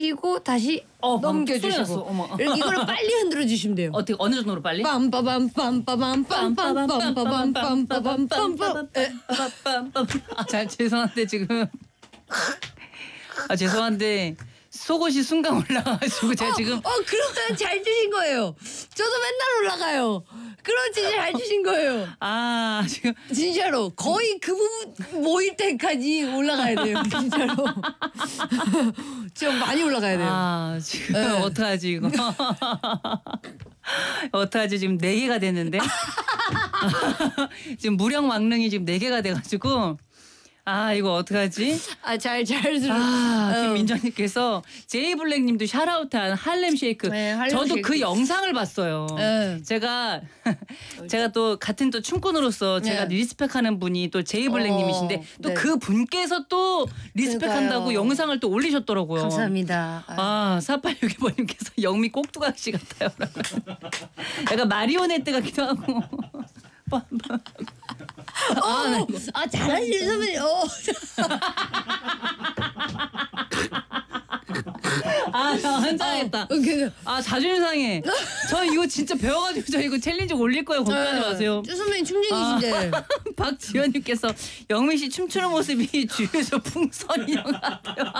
이고 다시 넘겨주시고 어머. 이거를 빨리 흔들어 주시면 돼요. 어떻게 어느 정도로 빨리? 빰빠밤 빰빠밤 빰빰 빰빠밤 빰빠밤 빰빰. 잘 죄송한데 지금 죄송한데 속옷이 순간 올라가가지고 제가 지금 그러면 잘 주신 거예요. 저도 맨날 올라가요. 그럼 진짜 잘 주신 거예요. 지금 진짜로 거의 그 부분 모일 때까지 올라가야 돼요. 진짜로. 지금 많이 올라가야 돼요. 지금 어떡하지 이거? 어떡하지 지금 4개가 됐는데 지금 무령 왕릉이 지금 4개가 돼가지고 이거 어떡하지? 잘 들어. 김민정님께서 제이블랙님도 샤라웃한 할렘 쉐이크. 네, 할렘 저도 쉐이크. 그 영상을 봤어요. 제가 또 같은 또 춤꾼으로서 제가 리스펙하는 분이 또 제이블랙님이신데 또 네. 그 분께서 또 리스펙한다고 그러니까요. 영상을 또 올리셨더라고요. 감사합니다. 4862번님께서 영미 꼭두각시 같아요. 약간 마리오네트 같기도 하고. 잘하시는 선배님. 환장했다. 자존심 상해. 저 이거 진짜 배워가지고 저 이거 챌린지 올릴 거예요. 걱정하지 마세요. 쭈 선배님 춤쟁이신데. 박지현님께서 영민 씨 춤추는 모습이 주유소 풍선인형 같아요.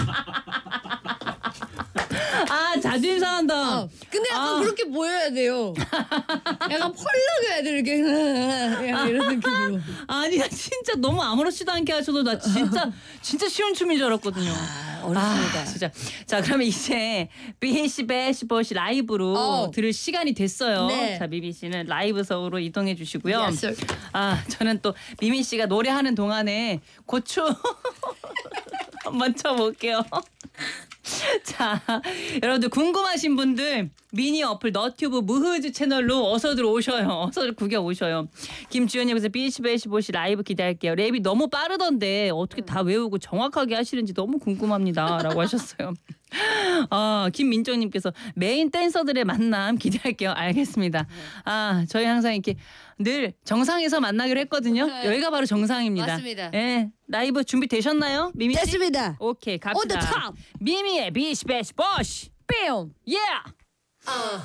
자존심 상한다. 근데 약간 그렇게 보여야 돼요. 약간 펄럭여야 돼 이렇게. 약간 이런 느낌으로. 아니야 진짜 너무 아무렇지도 않게 하셔도 나 진짜 쉬운 춤인 줄 알았거든요. 어렵습니다. 진짜. 자 그러면 이제 비시 배시 버시 라이브로 들을 시간이 됐어요. 네. 자 미미 씨는 라이브석으로 이동해 주시고요. Yes, sir. 저는 또 미미 씨가 노래하는 동안에 고추 한번 쳐볼게요. 자, 여러분들 궁금하신 분들 미니 어플 너튜브 무흐즈 채널로 어서들 오셔요. 어서들 구경 오셔요. 김주현님께서 비시베시보시 라이브 기대할게요. 랩이 너무 빠르던데 어떻게 다 외우고 정확하게 하시는지 너무 궁금합니다. 라고 하셨어요. 김민정님께서 메인 댄서들의 만남 기대할게요. 알겠습니다. 저희 항상 이렇게 늘 정상에서 만나기로 했거든요. 여기가 바로 정상입니다. 맞습니다. 예, 라이브 준비되셨나요? 미미 씨? 됐습니다. 오케이 갑시다. On the top. 미미의 비시베시보시 뺨. yeah.